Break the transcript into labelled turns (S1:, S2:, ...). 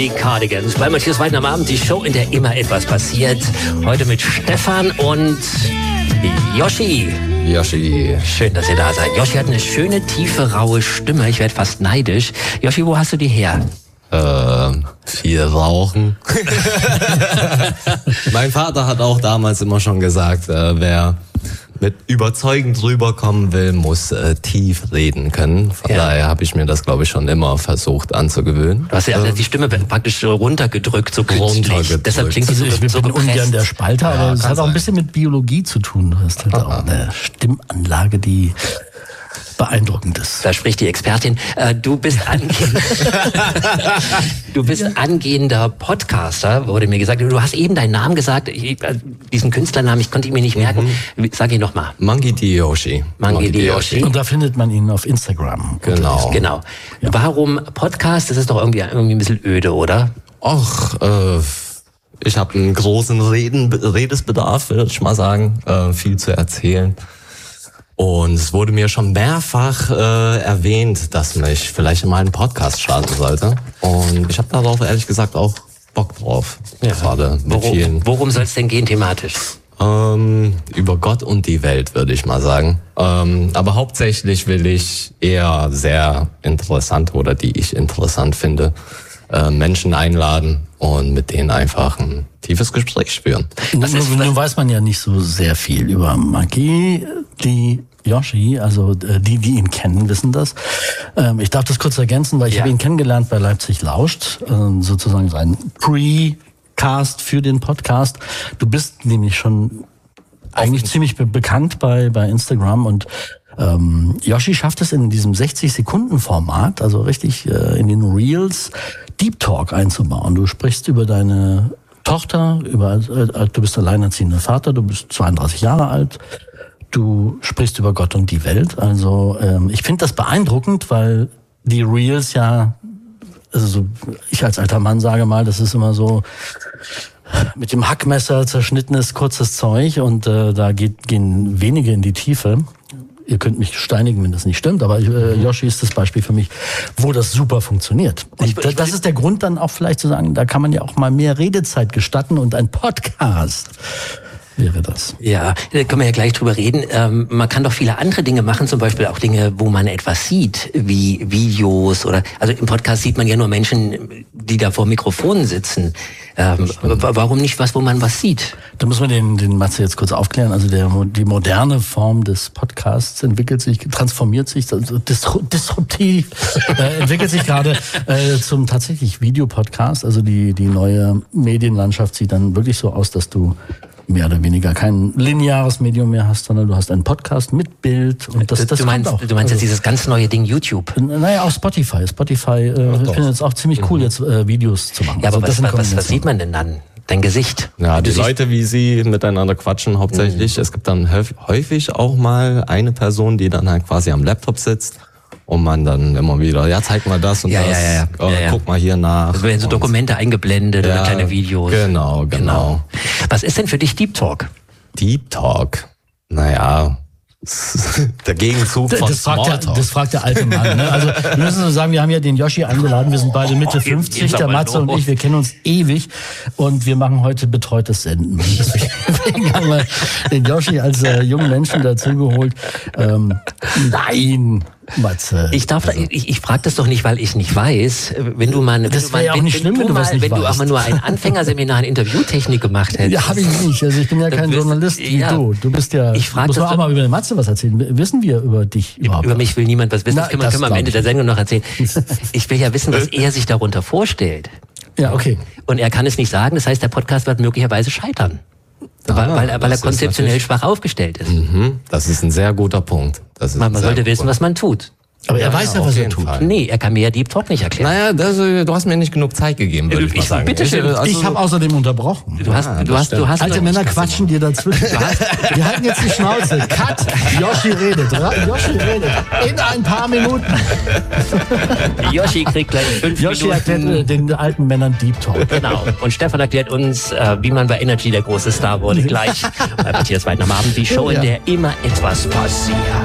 S1: die Cardigans. Bei Matthias Weidner am Abend, die Show, in der immer etwas passiert. Heute mit Stefan und Yoshi.
S2: Yoshi.
S1: Schön, dass ihr da seid. Yoshi hat eine schöne, tiefe, raue Stimme. Ich werde fast neidisch. Yoshi, wo hast du die her?
S2: Viel rauchen. Mein Vater hat auch damals immer schon gesagt, wer mit überzeugend rüberkommen will, muss tief reden können. Von daher habe ich mir das, glaube ich, schon immer versucht anzugewöhnen.
S1: Du hast ja die Stimme praktisch runtergedrückt, so künstlich. Deshalb klingt die
S3: ich
S1: so
S3: bin ungern
S1: gepresst.
S3: der Spalter, aber es hat auch ein bisschen mit Biologie zu tun. Du hast halt auch eine Stimmanlage, die beeindruckend ist.
S1: Da spricht die Expertin. Du bist angehender Podcaster, wurde mir gesagt. Du hast eben deinen Namen gesagt, diesen Künstlernamen, ich konnte ihn mir nicht merken. Sag ihn nochmal.
S2: Mangi di Yoshi.
S1: Mangi di Yoshi.
S3: Und da findet man ihn auf Instagram.
S2: Genau.
S1: Genau. Ja. Warum Podcast? Das ist doch irgendwie ein bisschen öde, oder?
S2: Ach, ich habe einen großen Redesbedarf, würde ich mal sagen. Viel zu erzählen. Und es wurde mir schon mehrfach erwähnt, dass ich vielleicht mal einen Podcast starten sollte. Und ich habe darauf ehrlich gesagt auch Bock drauf.
S1: Ja.
S2: Gerade mit vielen.
S1: Worum soll es denn gehen thematisch?
S2: Über Gott und die Welt, würde ich mal sagen. Aber hauptsächlich will ich eher sehr interessant oder die ich interessant finde, Menschen einladen und mit denen einfach ein tiefes Gespräch führen.
S3: Nun weiß man ja nicht so sehr viel über Mangi di Yoshi, also die ihn kennen, wissen das. Ich darf das kurz ergänzen, weil ich habe ihn kennengelernt bei Leipzig lauscht, sozusagen sein Pre-Cast für den Podcast. Du bist nämlich schon eigentlich ziemlich bekannt bei Instagram und Yoshi schafft es in diesem 60-Sekunden-Format, also richtig in den Reels, Deep Talk einzubauen. Du sprichst über deine Tochter, du bist alleinerziehender Vater, du bist 32 Jahre alt, du sprichst über Gott und die Welt. Also ich finde das beeindruckend, weil die Reels also ich als alter Mann sage mal, das ist immer so mit dem Hackmesser zerschnittenes, kurzes Zeug und da gehen wenige in die Tiefe. Ihr könnt mich steinigen, wenn das nicht stimmt, aber Yoshi ist das Beispiel für mich, wo das super funktioniert. Und das ist der Grund dann auch vielleicht zu sagen, da kann man ja auch mal mehr Redezeit gestatten und ein Podcast wäre das.
S1: Ja, da können wir ja gleich drüber reden. Man kann doch viele andere Dinge machen, zum Beispiel auch Dinge, wo man etwas sieht, wie Videos oder, also im Podcast sieht man ja nur Menschen, die da vor Mikrofonen sitzen. Warum nicht was, wo man was sieht?
S3: Da muss man den Matze jetzt kurz aufklären. Also die moderne Form des Podcasts transformiert sich, also disruptiv, entwickelt sich gerade zum tatsächlich Videopodcast. Also die neue Medienlandschaft sieht dann wirklich so aus, dass du mehr oder weniger kein lineares Medium mehr hast, sondern du hast einen Podcast mit Bild und das
S1: du meinst jetzt dieses ganz neue Ding YouTube?
S3: Naja, auch Spotify. Spotify findet es auch ziemlich cool, jetzt Videos zu machen.
S1: Ja, aber
S3: also
S1: was sieht man denn dann? Dein Gesicht?
S2: Ja, die Leute, wie sie miteinander quatschen hauptsächlich. Es gibt dann häufig auch mal eine Person, die dann halt quasi am Laptop sitzt. Und man dann immer wieder, zeig mal das und das, guck mal hier nach.
S1: Es werden so Dokumente eingeblendet oder kleine Videos.
S2: Genau.
S1: Was ist denn für dich Deep Talk?
S2: Deep Talk? Naja, der Gegenzug von Smalltalk.
S3: Das fragt der alte Mann. Ne? Also wir müssen so sagen, wir haben ja den Yoshi eingeladen, wir sind beide Mitte 50, der Matze und ich, wir kennen uns ewig und wir machen heute betreutes Senden. Deswegen haben wir den Yoshi als jungen Menschen dazugeholt. Nein, Matze.
S1: Ich frage das doch nicht, weil ich nicht weiß. Wenn du mal,
S3: das wäre ja auch nicht schlimm, wenn du was nicht weißt.
S1: Wenn du auch mal nur ein Anfängerseminar in Interviewtechnik gemacht hättest.
S3: Ja, habe ich nicht. Also ich bin ja kein Journalist wie du. Du bist ja.
S1: Ich frage
S3: muss auch mal über den Matze was erzählen. Wissen wir über dich überhaupt?
S1: Über mich will niemand was wissen. Das können wir am Ende der Sendung noch erzählen. Ich will ja wissen, was er sich darunter vorstellt.
S3: Ja, okay. Und
S1: er kann es nicht sagen. Das heißt, der Podcast wird möglicherweise scheitern. Weil er konzeptionell schwach aufgestellt ist.
S2: Das ist ein sehr guter Punkt.
S1: Man sollte wissen, was man tut.
S3: Aber er weiß ja, was er tut.
S1: Nee, er kann mir ja Deep Talk nicht erklären.
S2: Naja, du hast mir nicht genug Zeit gegeben, würde ich mal sagen.
S1: Bitte schön.
S3: Ich habe außerdem unterbrochen.
S1: Du hast
S3: alte Männer quatschen dir dazwischen. Wir halten jetzt die Schnauze. Cut. Yoshi redet. In ein paar Minuten.
S1: Yoshi kriegt gleich 5 Minuten.
S3: Yoshi erklärt den alten Männern Deep Talk.
S1: Genau. Und Stefan erklärt uns, wie man bei Energy der große Star wurde. Gleich bei Matthias Weidner am Abend. Die Show, in der immer etwas passiert.